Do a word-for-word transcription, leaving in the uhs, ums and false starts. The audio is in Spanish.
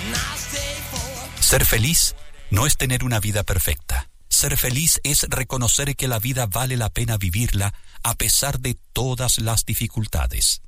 Ser feliz no es tener una vida perfecta. Ser feliz es reconocer que la vida vale la pena vivirla a pesar de todas las dificultades.